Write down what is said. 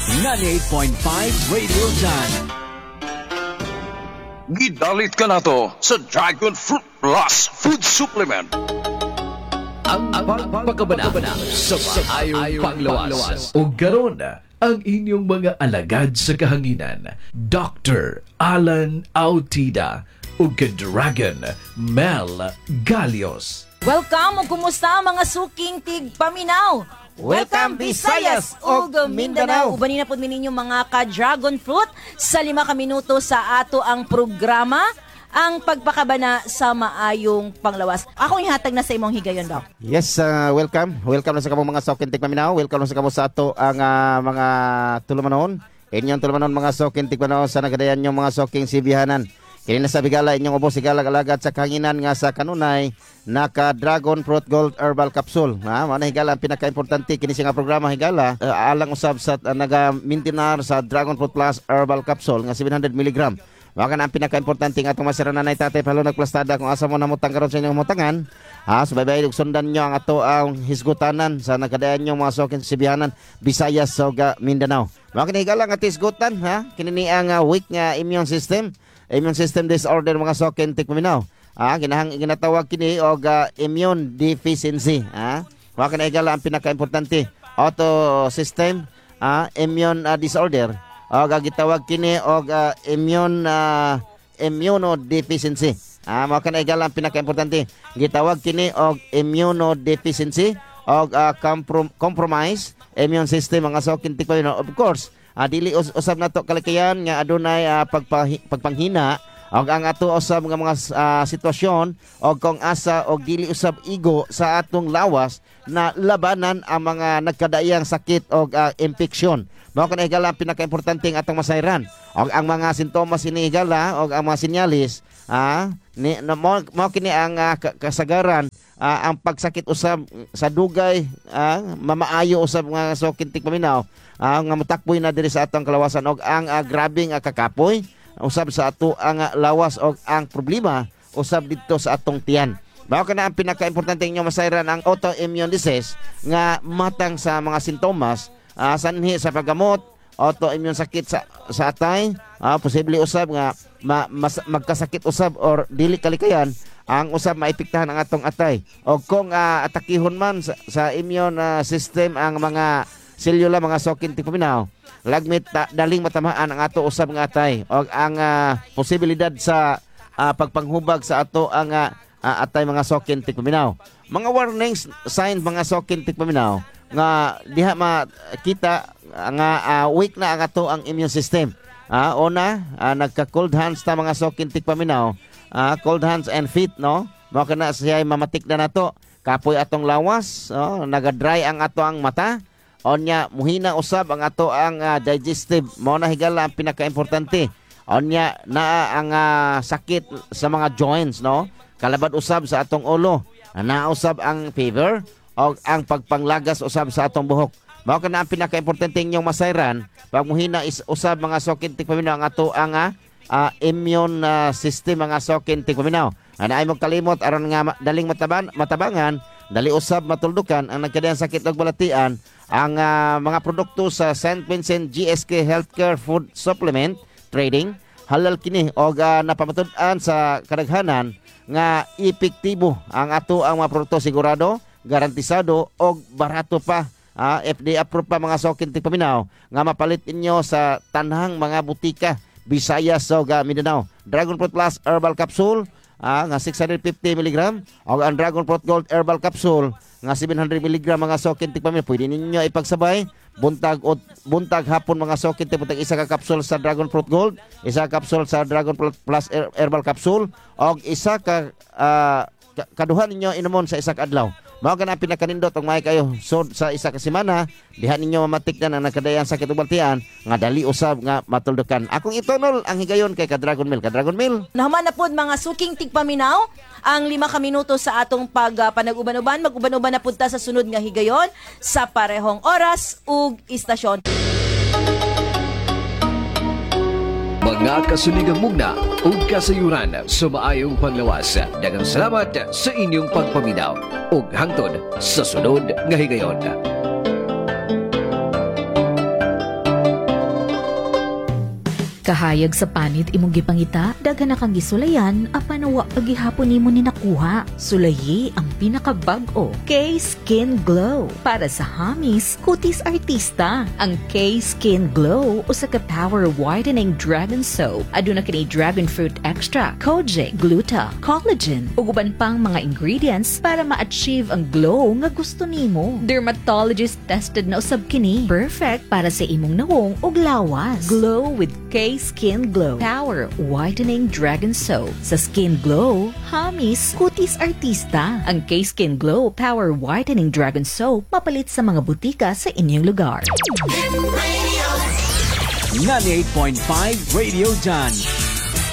98.5 Radio Dan. Gidalit ka na to sa Dragon Fruit Plus Food Supplement. Ang pagpagabana sa maayong panglawas. O garon ang inyong mga alagad sa kahanginan, Dr. Alan Autida o Dragon Mel Galios. Welcome o kumusta mga suking tigpaminaw? Welcome Visayas ug Mindanao. Ubanin na po ninyo mga ka-dragon fruit sa 5 minuto sa ato ang programa, ang pagpakabana sa maayong panglawas. Ako ihatag na sa imong higayon, Doc. Yes, welcome. Welcome na sa kamong mga sokin tigpaminaw. Welcome na sa kamo sa ato ang mga tulumanon. Inyong tulumanon mga sokin tigpaminaw sa nagadayan yung mga soking sibihanan. Kini na sa bigala inyong ubos sigalag-alagat sa kanginan nga sa kanunay naka Dragon Fruit Gold Herbal Capsule. Mana higala ang pinaka-importante kini nga programa higala alang usab sa naga-maintainer sa Dragon Fruit Plus Herbal Capsule nga 700 mg. Maka na ang pinaka-importante nga atong masirana nay tatay palo nagplastada kung asa mo namutang karon sa inyong mutangan. Subaybay sundan nyo ang ato ang hisgutanan sa nagadayan nyo mga sokin sibihanan Visayas ug Mindanao. Maka ni higala nga tisgutan kini ni ang weak nga immune system disorder mga sokin tikpaminaw. Ginatawag kini og immune deficiency. Wa kana igala ang pinaka-importante auto system immune disorder. Og gitawag kini og immunodeficiency. Wa kana igala ang pinaka-importante gitawag kini og immunodeficiency og compromise immune system mga sokin tikpaminaw. Of course, dili usab nato kalikayan nga adunay pagpanghina og ang ato usab nga mga sitwasyon og kung asa og dili usab igo sa atong lawas na labanan ang mga nagkadaiyang sakit og infeksyon. Mao kana higala ang pinaka-importante ng atong masayran. Og ang mga sintomas ini higala og ang mga sinyalis mao kini ang kasagaran ang pagsakit usab sa dugay mamaayo usab nga sokin tikpaminaw nga matakboy na diri sa atong kalawasan og ang grabing kakapoy usab sa ato ang lawas og ang problema usab dito sa atong tiyan. Mao kana ang pinaka-importante inyo masayran ang autoimmune disease nga matang sa mga sintomas sanhi sa paggamot autoimmune sakit sa atay posible usab nga magkasakit usab or dili kalikayan ang usab maipiktahan ang atong atay o kung atakihon man sa immune system ang mga selula mga sokin tikpaminaw lagmit daling matamaan ang ato usab nga atay o ang posibilidad sa pagpanghubag sa ato ang atay mga sokin tikpaminaw. Mga warnings signs mga sokin tikpaminaw nga diha makita nga weak na ang ato ang immune system. Una, nagka-cold hands ta mga sokin tikpaminaw. Cold hands and feet, no? Mao kana siya mamatik na nato. Kapoy atong lawas, naga-dry ang ato ang mata. Onya muhina usab ang ato ang digestive. Mao na higala ang pinaka-importante. Onya na ang sakit sa mga joints, no? Kalabad usab sa atong ulo. Nausab ang fever o ang pagpanglagas usab sa atong buhok. Mao kana ang pinaka-importante inyong masayran pag muhina is usab mga sokin tikpaminaw ang ato ang immune system mga sokin tikpaminaw. Ay mo kalimot aron nga daling matabangan, dali usab matuldukan ang nagkadayang sakit ug balatian ang mga produkto sa St. Vincent GSK Healthcare Food Supplement Trading. Halal kini og napamatud-an sa kadaghanan nga epektibo ang ato ang mga produkto sigurado, garantisado og barato pa. FDA approved pa mga sokin tikpaminaw nga mapalit inyo sa tanhang mga butika Visayas ug Mindanao. Dragon Fruit Plus Herbal Capsule nga 650 mg o ang Dragon Fruit Gold Herbal Capsule nga 700 mg mga sokin tikpaminaw. Pwede ninyo ipagsabay buntag hapon mga sokin tikpaminaw. Isa ka capsule sa Dragon Fruit Gold, isa ka capsule sa Dragon Fruit Plus Herbal Capsule o isa ka kaduhan ninyo inumon sa isa ka adlaw. Mao kana pinakanindot og may kayo so sa isa ka semana diha ninyo mamatik na ang nakadayang sakit ug baltian nga dali usab nga matuldukan. Akong itonol ang higayon kay Dragon Mel. Dragon Mel. Nahuman na pod mga suking tigpaminaw ang 5 ka minuto sa atong panag-uban-uban. Mag-uban-uban na pud ta sa sunod nga higayon sa parehong oras ug istasyon. Mga kasuligang mugna ug kasayuran sa maayong panglawas. Daghang salamat sa inyong pagpaminaw ug hangtod sa sunod nga higayon. Kahayag sa panit imong gipangita, daghan na kang gisulayan, apan wa pagihapon nimo ni nakuha. Sulayi ang pinakabag-o, K-Skin Glow. Para sa hamis, kutis artista. Ang K-Skin Glow usa ka power whitening dragon soap. Aduna kini dragon fruit extract, kojic, gluta, collagen, ug uban pang mga ingredients para ma-achieve ang glow nga gusto nimo. Dermatologist tested na usab kini. Perfect para sa imong nawong ug lawas. Glow with K-Skin Glow Power Whitening Dragon Soap. Sa Skin Glow, hamis, kutis artista. Ang K-Skin Glow Power Whitening Dragon Soap mapalit sa mga butika sa inyong lugar. 98.5 Radio Done.